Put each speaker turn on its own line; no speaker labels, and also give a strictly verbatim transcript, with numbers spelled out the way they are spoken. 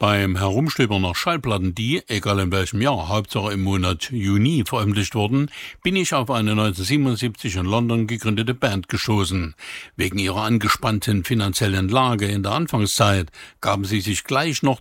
Beim Herumstöbern nach Schallplatten, die, egal in welchem Jahr, Hauptsache im Monat Juni veröffentlicht wurden, bin ich auf eine neunzehnhundertsiebenundsiebzig in London gegründete Band gestoßen. Wegen ihrer angespannten finanziellen Lage in der Anfangszeit gaben sie sich gleich noch